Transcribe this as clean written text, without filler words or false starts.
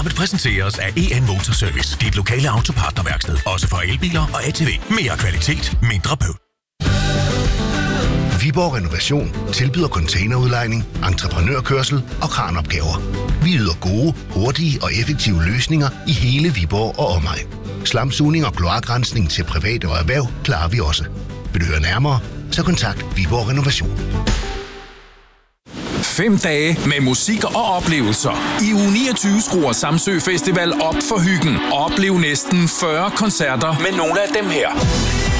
Programmet præsenteres af EN Motorservice, dit lokale autopartnerværksted, også for elbiler og ATV. Mere kvalitet, mindre bøvl. Viborg Renovation tilbyder containerudlejning, entreprenørkørsel og kranopgaver. Vi yder gode, hurtige og effektive løsninger i hele Viborg og omegn. Slamsugning og kloakrensning til private og erhverv klarer vi også. Vil du høre nærmere, så kontakt Viborg Renovation. 5 dage med musik og oplevelser. I uge 29 skruer Samsø Festival op for hyggen. Oplev næsten 40 koncerter med nogle af dem her.